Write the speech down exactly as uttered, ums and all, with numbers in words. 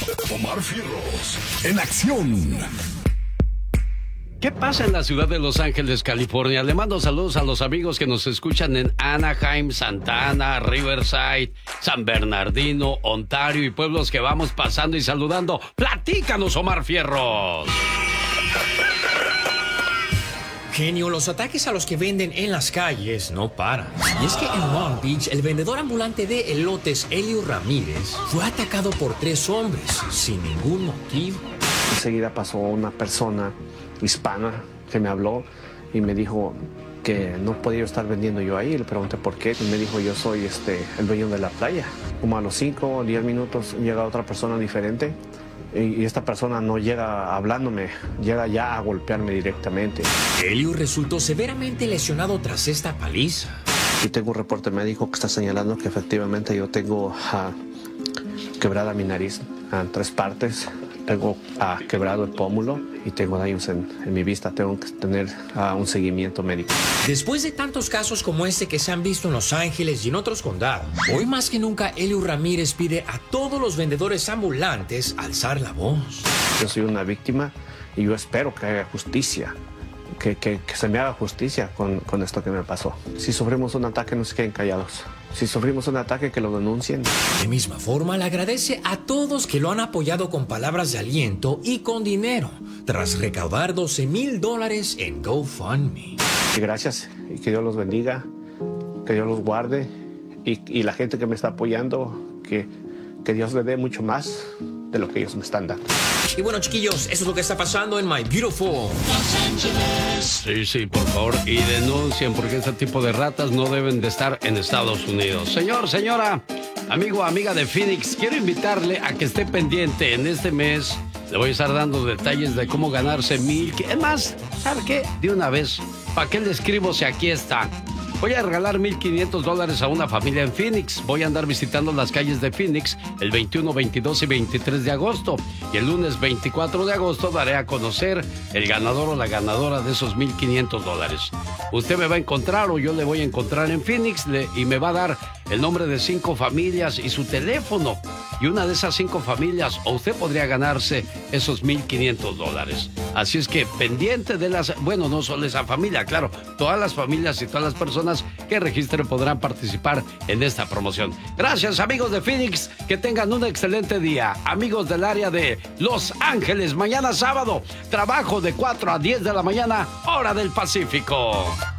Omar Fierros, en acción. ¿Qué pasa en la ciudad de Los Ángeles, California? Le mando saludos a los amigos que nos escuchan en Anaheim, Santa Ana, Riverside, San Bernardino, Ontario y pueblos que vamos pasando y saludando. ¡Platícanos, Omar Fierros! Genio, los ataques a los que venden en las calles no paran. Y es que en Long Beach, el vendedor ambulante de elotes, Elio Ramírez, fue atacado por tres hombres sin ningún motivo. Enseguida pasó una persona hispana que me habló y me dijo que no podía estar vendiendo yo ahí. Le pregunté por qué y me dijo: yo soy este, el dueño de la playa. Como a los cinco o diez minutos llega otra persona diferente y esta persona no llega hablándome, llega ya a golpearme directamente. Elio resultó severamente lesionado tras esta paliza. Y tengo un reporte médico que está señalando que efectivamente yo tengo uh, quebrada mi nariz en tres partes. Tengo uh, quebrado el pómulo y tengo daños en, en mi vista. Tengo que tener uh, un seguimiento médico. Después de tantos casos como este que se han visto en Los Ángeles y en otros condados, hoy más que nunca Elio Ramírez pide a todos los vendedores ambulantes alzar la voz. Yo soy una víctima y yo espero que haya justicia, que, que, que se me haga justicia con, con esto que me pasó. Si sufrimos un ataque, no se queden callados. Si sufrimos un ataque, que lo denuncien. De misma forma, le agradece a todos que lo han apoyado con palabras de aliento y con dinero, tras recaudar doce mil dólares en GoFundMe. Y gracias, y que Dios los bendiga, que Dios los guarde, y, y la gente que me está apoyando, que, que Dios le dé mucho más de lo que ellos me están dando. Y bueno, chiquillos, eso es lo que está pasando en My Beautiful Los Ángeles. Sí, sí, por favor, y denuncien, porque este tipo de ratas no deben de estar en Estados Unidos. Señor, señora, amigo, amiga de Phoenix, quiero invitarle a que esté pendiente en este mes. Le voy a estar dando detalles de cómo ganarse mil... Es más, ¿sabe qué? De una vez, ¿para qué le escribo si aquí está? Voy a regalar mil quinientos dólares a una familia en Phoenix. Voy a andar visitando las calles de Phoenix el veintiuno, veintidós y veintitrés de agosto. Y el lunes veinticuatro de agosto daré a conocer el ganador o la ganadora de esos mil quinientos dólares. Usted me va a encontrar o yo le voy a encontrar en Phoenix le, y me va a dar el nombre de cinco familias y su teléfono. Y una de esas cinco familias, o usted podría ganarse esos mil quinientos dólares. Así es que pendiente de las... Bueno, no solo esa familia, claro. Todas las familias y todas las personas que registren podrán participar en esta promoción. Gracias, amigos de Phoenix. Que tengan un excelente día. Amigos del área de Los Ángeles, mañana sábado, trabajo de cuatro a diez de la mañana, hora del Pacífico.